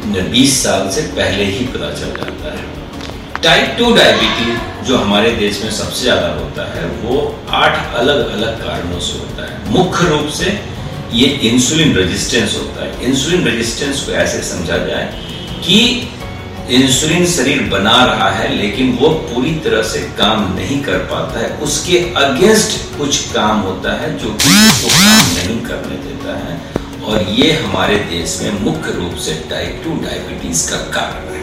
20 साल से पहले ही पता चल जाता है। टाइप 2 डायबिटीज जो हमारे देश में सबसे ज़्यादा होता है वो 8 अलग अलग कारणों से होता है। मुख्य रूप से ये इंसुलिन रेजिस्टेंस होता है। इंसुलिन रेजिस्टेंस को ऐसे समझा जाए कि इंसुलिन शरीर बना रहा है लेकिन वो पूरी तरह से काम नहीं कर पाता है, उसके अगेंस्ट कुछ काम होता है जो कि उसको काम नहीं करने देता है, और ये हमारे देश में मुख्य रूप से टाइप 2 डायबिटीज का कारण है।